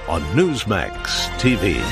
on Newsmax TV.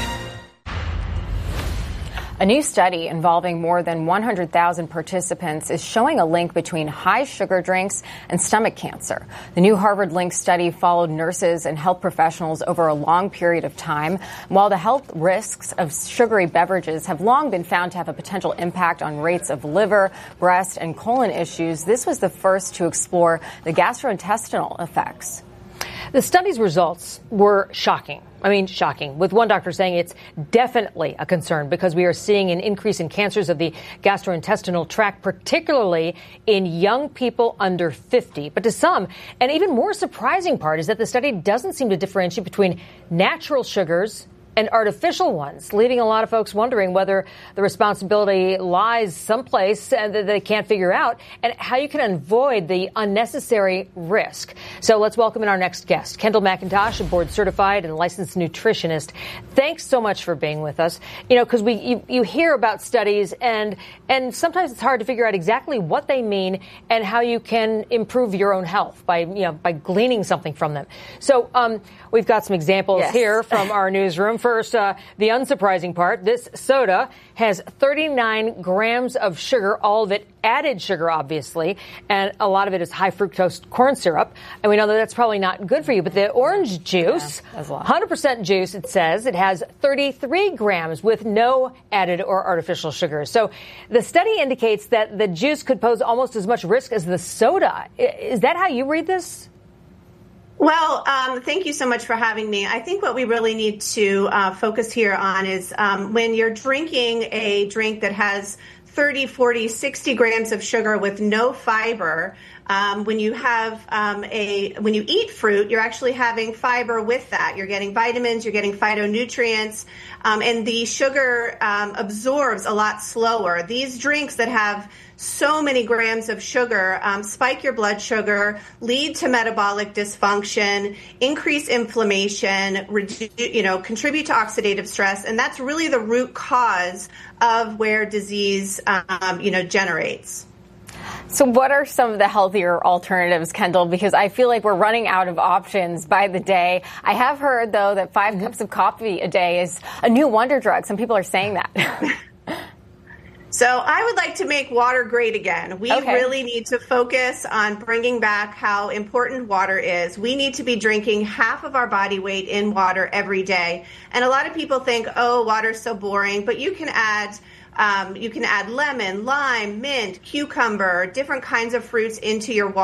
A new study involving more than 100,000 participants is showing a link between high sugar drinks and stomach cancer. The new Harvard Link study followed nurses and health professionals over a long period of time. While the health risks of sugary beverages have long been found to have a potential impact on rates of liver, breast, and colon issues, this was the first to explore the gastrointestinal effects. The study's results were shocking. Shocking, with one doctor saying it's definitely a concern because we are seeing an increase in cancers of the gastrointestinal tract, particularly in young people under 50. But to some, an even more surprising part is that the study doesn't seem to differentiate between natural sugars and artificial ones, leaving a lot of folks wondering whether the responsibility lies someplace that they can't figure out and how you can avoid the unnecessary risk. So let's welcome in our next guest, Kendall McIntosh, a board certified and licensed nutritionist. Thanks so much for being with us. Because you hear about studies and sometimes it's hard to figure out exactly what they mean and how you can improve your own health by gleaning something from them. So we've got some examples here from our newsroom. First, the unsurprising part, this soda has 39 grams of sugar, all of it added sugar, obviously, and a lot of it is high fructose corn syrup. And we know that that's probably not good for you. But the orange juice, 100% juice, it says, it has 33 grams with no added or artificial sugars. So the study indicates that the juice could pose almost as much risk as the soda. Is that how you read this? Well, thank you so much for having me. I think what we really need to focus here on is when you're drinking a drink that has 30, 40, 60 grams of sugar with no fiber, when you eat fruit, you're actually having fiber with that. You're getting vitamins, you're getting phytonutrients, and the sugar absorbs a lot slower. These drinks that have so many grams of sugar spike your blood sugar, lead to metabolic dysfunction, increase inflammation, contribute to oxidative stress, and that's really the root cause of where disease, generates. So what are some of the healthier alternatives, Kendall? Because I feel like we're running out of options by the day. I have heard, though, that 5 cups of coffee a day is a new wonder drug. Some people are saying that. So I would like to make water great again. We really need to focus on bringing back how important water is. We need to be drinking half of our body weight in water every day. And a lot of people think, oh, water's so boring, but you can add lemon, lime, mint, cucumber, different kinds of fruits into your water.